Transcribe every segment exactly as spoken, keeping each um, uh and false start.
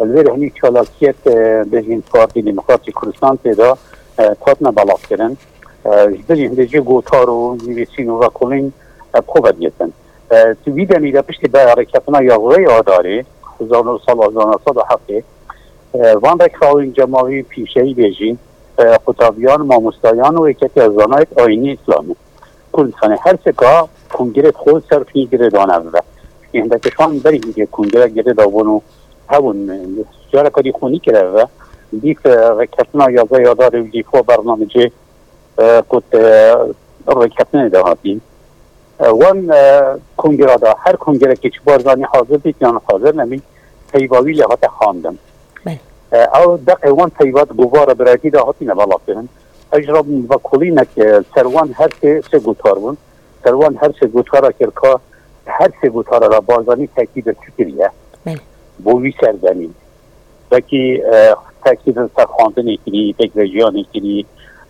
الویر همی چالاکیت بجین پارتی دموکراتی کردستان پیدا تاتنا بلاف کردن جدی هندجی گوتارو نویسین و کلین خوب دیدن تو ویدنی دا پشت به حرکتنا یاغوی آداری هزار سال هزار و نهصد و هفت وان رکراوین جماعی پیشهی بجین خطابیان ماموستایان و یکتی از زانایت آینی اسلامی کردستان هر سکا کنگره خود صرفی گره دانه بده این دکشان بری که کنگره گره داونو همون جاره کاری خونی کرده و دیف رکتنا یازه یاداره و دیفو برنامه جه کت رکتنه دهاتیم وان کنگره دا هر کنگره که چه بارزانی حاضر دید یا حاضر نمی تیواوی لحاط خواندم او دقیقه وان تیوات گوار برایتی دهاتی نبالا کنن اجراب و کلینه که سروان هر سه گوتار بون سروان هر سه گوتار که هر سه گوتار را بارزانی تاکید چکریه بوی سردنی وکی تاکید سر خواندن کنی تکرجیان کنی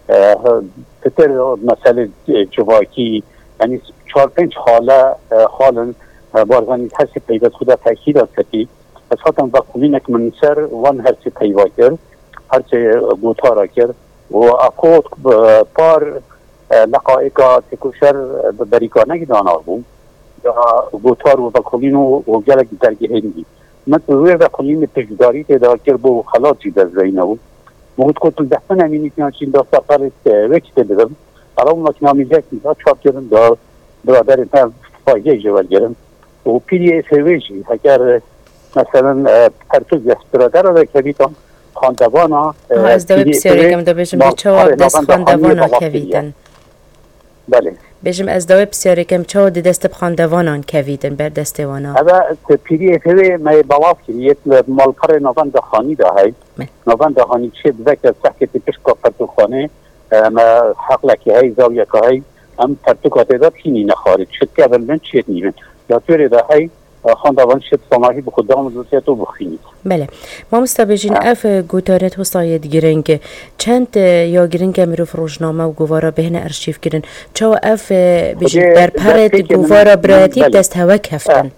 پتر مسئله جواکی یعنی چهار پنج حاله حالا بارزانی هر سه پیدا خدا تاکید هستی از خاطر وقتی که من سر وان هر سه پیدا کرد هر سه گوتارا کرد و افخوت پار لقائقا تکوشر بریکانه گدانا بود یا گوتار و بکلینو و گلک درگه هنگی مثل روی بکلین تجداری تیدا کرد با خلاصی در زینه بود مهود کتل دستن امینی که چین دا سفر وکت بدم الان مکنامی جاکی دا چاپ کردن دا برادر تا فایده جوال گرم و پیری ایسویجی اگر مثلا پرتوز دست برادر را کبیتان خاندوانا از دوی بسیاری کم دا بجم به چواب دست خاندوانا کویدن بله بجم از دوی بسیاری کم چواب دست خاندوانان کویدن بر دستوانا اما پیری ایسوی مای بواف کریت مالپر نوان دخانی دا های نوان دخانی چه بذکر سحکتی پشکا پرتو خانه اما حق لکی های زاویه که های ام پرتو کاته دا پینی نخارد شد که اول من چیت نیمن یا توری دا های خاندوان شد سماهی بخودم دوستیت و بخینید بله ما مستبجین اف گوتارت و ساید گرنگ چند یا گرنگ مروف روزنامه و گوارا بهن ارشیف کردن چو اف بجین برپرد گوارا براتی دست هوا کفتن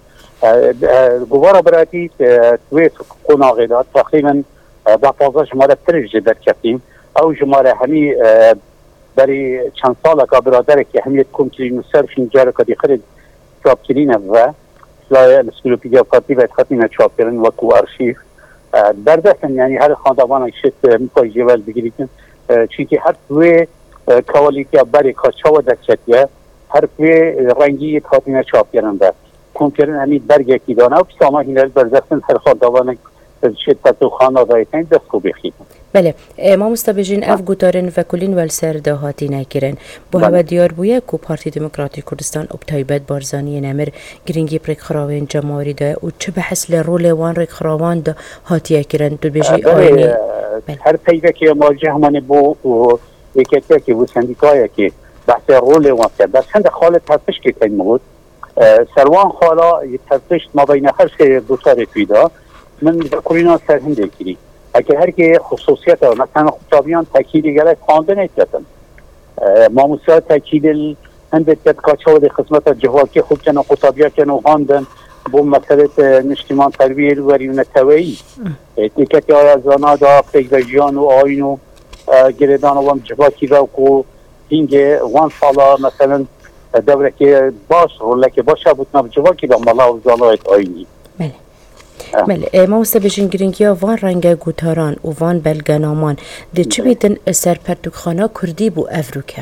گوارا براتی توی قناغی داد تقریبا با پازا شماره ترش در کفتیم او شماره همی بری چند سال که برادره که همیت کن که نصرف اینجا که دی خرید چاپ کرینه و لا الاسکلوپیدیا فاتی و اتخاطی چاپ کردن وکو ارشیف در دستن یعنی هر خاندوان شد میخوای جوال بگیریدن چونکه هر توی کوالیتیا بری کاشا و دستیه هر توی رنگی اتخاطی چاپ کردن در کن کردن همین برگه کی دانه و پیساما هینر در دستن هر خاندوان شد تطو خانه دایتن دست خوب بخیدن بله ما مستبجین اف گوتارن و کلین والسر دهاتی نکرن با هوا دیار بویه کو پارتی دموکراتی کردستان ابتایبت بارزانی نمر گرینگی پرک خراوین جمهوری ده و چه بحث لرول وان رک خراوان ده هاتی کردن دو بجی آینی هر پیدا که مواجه همانه بو و یکیتی که و سندیکایی که بحث رول وان کرد در چند خالت تفتش که تن بود سروان خالا تفتش ما بین هر سه گوتار پیدا من بکرینا سرهنده کری اگر هر که خصوصیت ها مثلا خطابیان تاکیدی گله خوانده نیستن ماموسا تاکید هندت کاچه و خدمت جواکی خوب کنه خطابیا کنه خواندن بو مسئله نشتیمان تربیه رو وریون تویی دیکتی های از آنها دا پیگرجیان و آین و گردان و هم جواکی را که هینگه وان سالا مثلا دوره که باش روله که باشه بودنا جواکی دا ملا و زانایت آینی بله ما مستبجین گرینگی ها وان رنگ گوتاران و وان بلگنامان ده چه بیدن سرپرتوکخانه کردی بو افروکه؟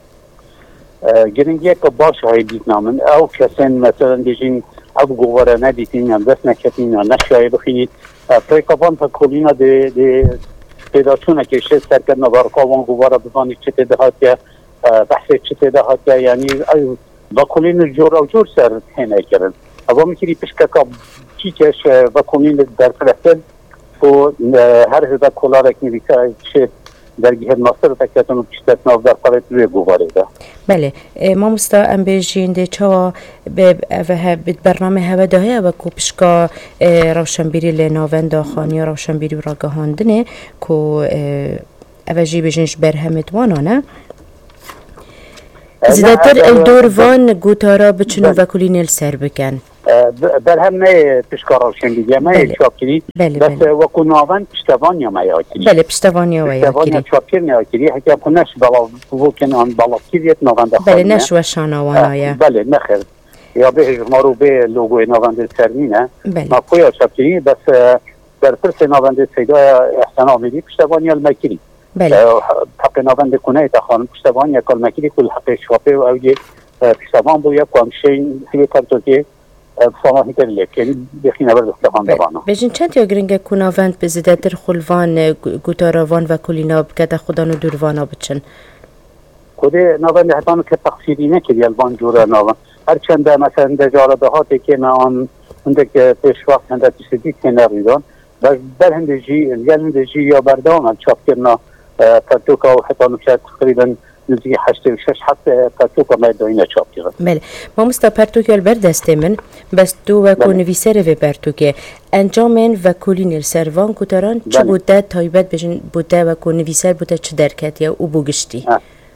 گرینگی که باش های دید نامن او کسین مثلا دیجین او گواره ندیدین یا دست نکتین یا نشایی بخینید پریکابان تا کلینا ده پیداشونه که شد سرکر نبارکاوان گواره بزانید چه تده ها که بحث چه تده ها که یعنی با کلین جور او جور سر هنه کرن اما میکری پشکه که چیکش و کنین در فلسطین و هر هزار کلارک نویسه شد در گهد ماستر تکتون و پشتت ناو در قرارت روی گواره ده بله ما مستا ام بیجین ده چا به برنامه هوا دهه و کو پشکا روشنبیری لناوند داخانی روشنبیری و راگهاندنه کو اوجی بیجینش برهمت وانانه زیادتر الدور وان گوتارا بچنو و کلین السر بکن بر هم نه پشکاراشن دیگه ما چاپکری بس وکو ناون پشتوان یا ما یاکری بله پشتوان یا ما یاکری پشتوان چاپکر نیاکری حتی کنش بلا وکن آن بالا کریت ناون دخواه بله نشو شانوان آیا بله نخیر یا به مارو به لوگوی ناون سرمینه ما کویا چاپکری بس در پرس ناون سیدا احسان آمیدی پشتوان یا المکری بله حق ناون کنه تا خانم پشتوان یا کلمکری کل حق شوافه و اوی پشتوان بو یا کامشین سیبه کارتو که فهمی کرد لیکن بخی نبرد اختفان دوانه بجین چند یا گرنگ کناوند به زیادتر خلوان گوتاراوان و کلینا بکده خودان و دوروانا بچن کده ناوند حتان که تقصیری نکردی البان جوره ناوند هرچند مثلا در جارده هاتی که ما آن هنده که پیش وقت هنده تیسدی که نریدان و در هنده جی هنده جی یا بردام چاپ کرنا پرتوکا و حتان که تقریبا نزدیک هشت و شش حتی پرتوکا مایداینا چاپ کرد. بله ما مستا پرتوکا البردست من بس دو و کنویسر و پرتوکا انجامن و کلین السروان کتران چه بوده تایبت بجن بوده و کنویسر بوده چه درکت یا او بوگشتی؟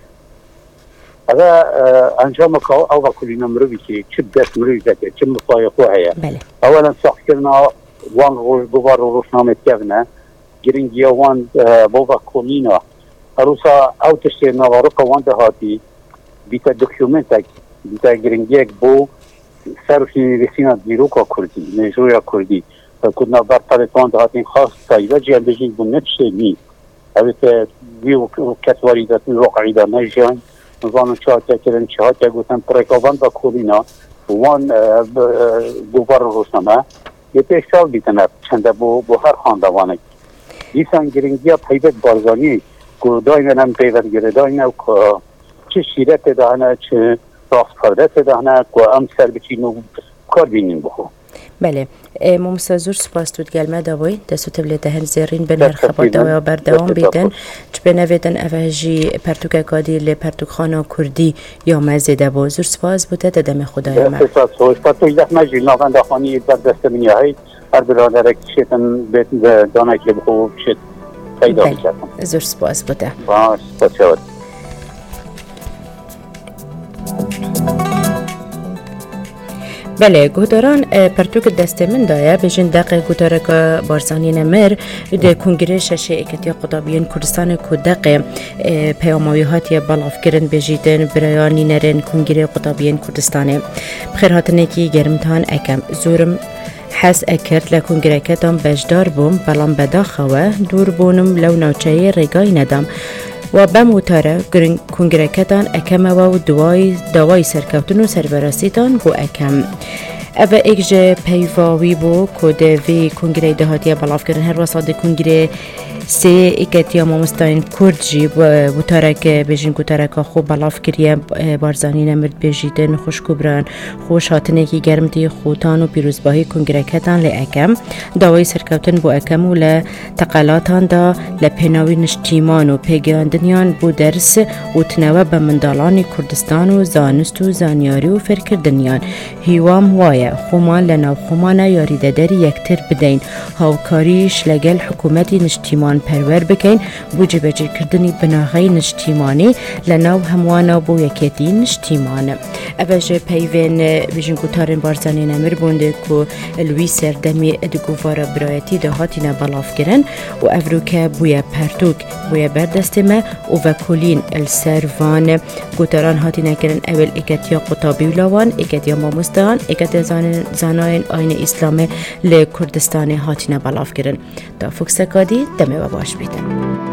هذا انجام که او و کلین مروی که چه دست مروی زده چه مصایقو هیا. بله. اولا ساخت کرنا وان روش گوار و روشنامه کردن گرینگی وان بوا کلینا روسا او تشتر نوارو کوان دهاتی بیتا دکیومنت بیتا گرینگیک بو سرفی رسینا دیروکا کردی نجویا کردی کدنا بر پرتوان دهاتی خاص تایبه جیان بجین بو نتشه نی اویت ویو کتواری داتن واقعی دا نجیان نظام چهاته کرن چهاته گوتن پرکاوان با کولینا وان گوار روشنامه یه پیشتال بیتنه چنده بو بو هر خاندوانه دیسان گرینگیا پیبت بارزانی که دائما هم پیوند گره دائما که چه شیرت دهنه چه راست پردت دهنه که هم سر بچین و کار بینیم بخو بله ممسا زور سپاس تود گلمه داوی دستو تبلی دهن زیرین بن مرخبات داوی بردوام بیدن چه بنویدن اوهجی پرتوک کادی لی پرتوک خانه کردی یا مزیده با زور سپاس بوده دادم خدای من سپاس هوش پرتوک دخ مجیل ناغن دخانی بر دست منی های هر برادر کشیتن بیت دانه که بخو کشیت پیدا بکردم زور سپاس بوده باش سپاس شود بله گوداران پرتوک دست من دایه بجن دقیق گودارک بارزانی نمر ده کنگره ششه اکتیا قطابیان کردستان کودق پیاموی هاتی بالاف کرن بجیدن برایانی نرن کنگره قطابیان کردستانه بخیر هاتنه کی گرمتان اکم زورم حس اکرد لکنگره کتان بجدار بوم بلان بداخوه دور بونم لو نوچه رگای ندم و بموتاره گرین کنگرکتان اکم و دوای دوای سرکوتن و سربراسیتان بو اکم اوه اگجه پیواوی بو کده وی کنگره دهاتی بلاف کرن هر وسط کنگره سه اکتیا مامستاین کرد جی بو تارک بجین کو تارک خو بلاف کریه بارزانی نمرد بجیدن خوش کوبران خوش هاتنه کی گرمتی خوتان و پیروزباهی کنگرکتان ل اکم داوای سرکوتن بو اکم و ل تقلاتان دا ل پناوی نشتیمان و پیگاندنیان بو درس و تنوع به مندالان کردستان و زانست و زانیاری و فرکردنیان هیوام وایه خومان لناو خومان یاری دادری یکتر بدین هاوکاریش لگل حکومتی نشتیمان پرور بکن بو جبجه کردنی بناغی نشتیمانی لناو هموانا بو یکیتی نشتیمان اوجه پیوین بیشن کتارن بارزانی نمر بونده که الوی سردمی ادگووارا برایتی دهاتی نبالاف کرن و افروکه بویا پرتوک بویا بردستمه و وکولین السروان کتاران هاتی نکرن اول اکتیا قطابی ولاوان اکتیا ماموستان اکتیا زاناین آین اسلام لی کردستان هاتی نبالاف کرن تا فکسکادی دمه و باش بیدن